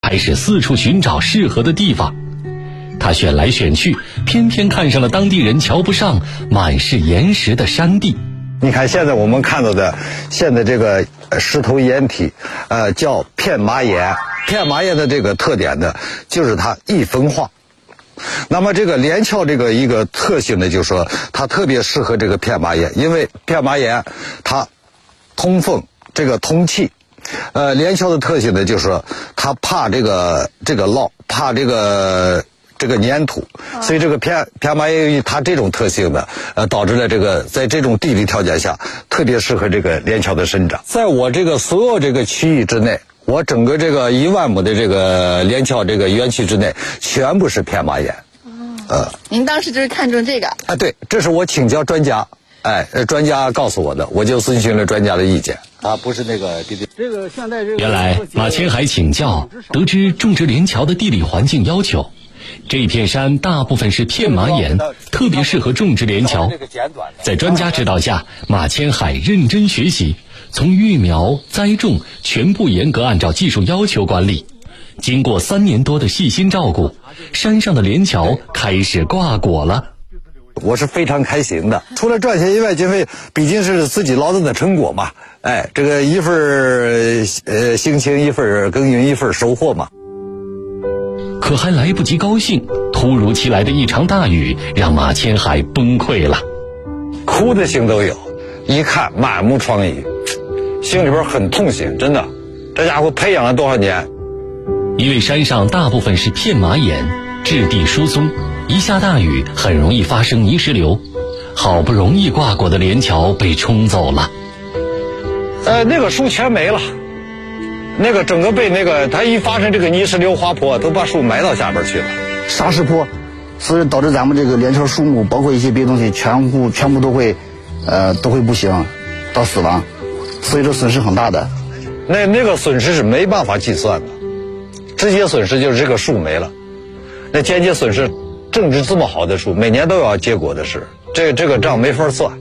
开始四处寻找适合的地方。他选来选去，偏偏看上了当地人瞧不上、满是岩石的山地。 你看现在我们看到的现在这个石头岩体，叫片麻岩。片麻岩的这个特点呢，就是它易风化。那么这个连翘这个一个特性呢，就是说它特别适合这个片麻岩，因为片麻岩它通风，这个通气。连翘的特性呢，就是说它怕这个涝，怕这个粘土，所以这个片麻岩它这种特性呢，导致了这个在这种地理条件下，特别适合这个连翘的生长。在我这个所有这个区域之内，我整个这个1万亩的这个连翘这个园区之内，全部是片麻岩。 您当时就是看中这个？ 对，这是我请教专家，专家告诉我的，我就遵循了专家的意见。不是那个这个现在这个。 原来马千海请教，得知种植连翘的地理环境要求。这片山大部分是片麻岩，特别适合种植连翘。在专家指导下，马千海认真学习，从育苗、栽种全部严格按照技术要求管理。经过3年多的细心照顾，山上的连翘开始挂果了。 我是非常开心的，除了赚钱以外，因为毕竟是自己劳动的成果嘛，这个一份辛勤，一份耕耘，一份收获嘛。 可还来不及高兴，突如其来的一场大雨让马千海崩溃了， 哭的心都有，一看满目疮痍，心里边很痛心，真的，这家伙培养了多少年。 因为山上大部分是片麻岩，质地疏松，一下大雨很容易发生泥石流，好不容易挂果的连翘被冲走了。 那个树全没了，那个整个被它一发生这个泥石流滑坡，都把树埋到下边去了。 沙石坡，所以导致咱们这个连翘树木，包括一些别的东西，全部都会不行，到死亡，所以这损失很大的。 那个损失是没办法计算的，直接损失就是这个树没了，那间接损失，正值这么好的树，每年都要结果的事，这个账没法算。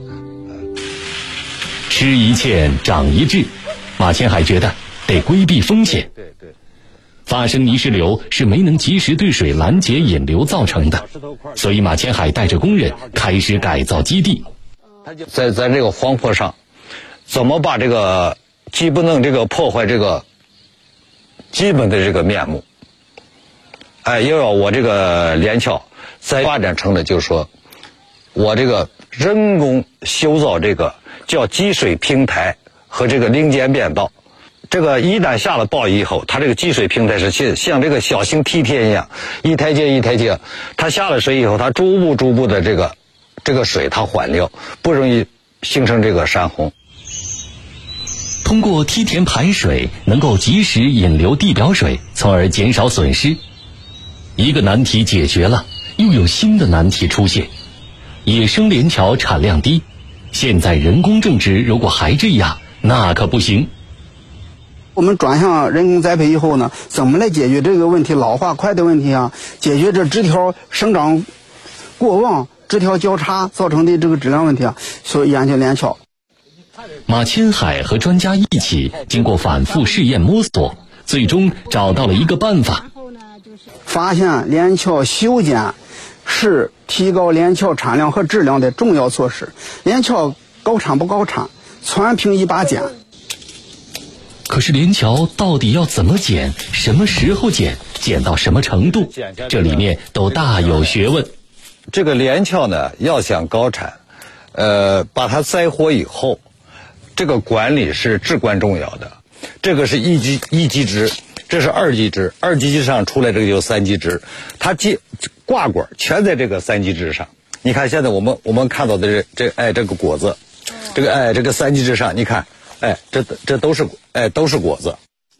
吃一堑长一智，马千海觉得得规避风险。 对， 发生泥石流是没能及时对水拦截引流造成的，所以马千海带着工人开始改造基地。 在这个荒坡上，怎么把这个既不能这个破坏这个基本的这个面目，又要我这个连翘再发展成了，就是说我这个人工修造这个叫积水平台和这个零间变道。这个一旦下了暴雨以后，它这个积水平台是像这个小型梯田一样，一台阶一台阶，它下了水以后，它逐步的这个水它缓流，不容易形成这个山洪。 通过梯田排水，能够及时引流地表水，从而减少损失。一个难题解决了，又有新的难题出现。野生连翘产量低，现在人工种植如果还这样，那可不行。 我们转向人工栽培以后呢，怎么来解决这个问题老化快的问题啊？解决这枝条生长过旺、枝条交叉造成的这个质量问题啊，所以研究连翘。 马千海和专家一起经过反复试验摸索，最终找到了一个办法。 发现连翘修剪是提高连翘产量和质量的重要措施。连翘高产不高产，全凭一把剪。 可是连翘到底要怎么剪，什么时候剪，剪到什么程度，这里面都大有学问。 这个连翘呢，要想高产，把它栽活以后，这个管理是至关重要的。这个是一级枝，这是2级枝，2级枝上出来这个就是3级枝，它挂果全在这个3级枝上。你看现在我们看到的这个果子，这个3级枝上，你看。这都是果子。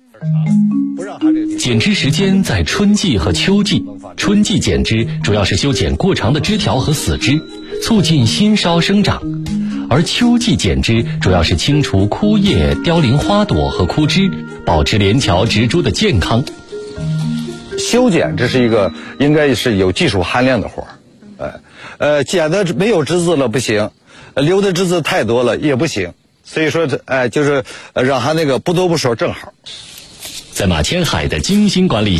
剪枝时间在春季和秋季。春季剪枝主要是修剪过长的枝条和死枝，促进新梢生长；而秋季剪枝主要是清除枯叶、凋零花朵和枯枝，保持连翘植株的健康。 修剪这是一个应该是有技术含量的活儿，剪的没有枝子了不行，留的枝子太多了也不行。所以说就是让它那个不多不少正好。 在马千海的精心管理